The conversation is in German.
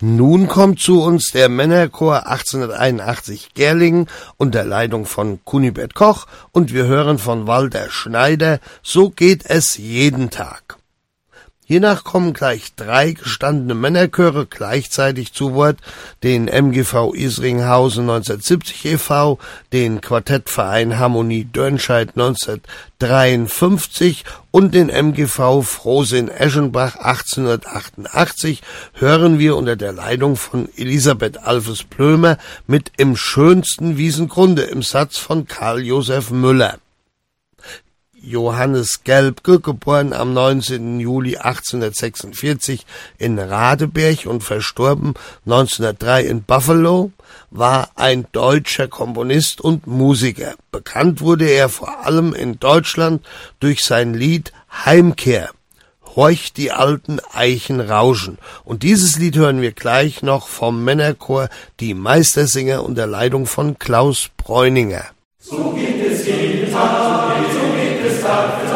Nun kommt zu uns der Männerchor 1881 Gerlingen unter Leitung von Kunibert Koch und wir hören von Walter Schneider So geht es jeden Tag. Hiernach kommen gleich 3 gestandene Männerchöre gleichzeitig zu Wort, den MGV Isringhausen 1970 e.V., den Quartettverein Harmonie Dörnscheid 1953 und den MGV Frohsinn Eschenbach 1888 hören wir unter der Leitung von Elisabeth Alfes Plömer mit Im schönsten Wiesengrunde im Satz von Karl Josef Müller. Johannes Gelbke, geboren am 19. Juli 1846 in Radeberg und verstorben 1903 in Buffalo, war ein deutscher Komponist und Musiker. Bekannt wurde er vor allem in Deutschland durch sein Lied Heimkehr. Horch die alten Eichen rauschen. Und dieses Lied hören wir gleich noch vom Männerchor Die Meistersinger unter Leitung von Klaus Bräuninger. So geht es jeden Tag, so geht es Tag für Tag.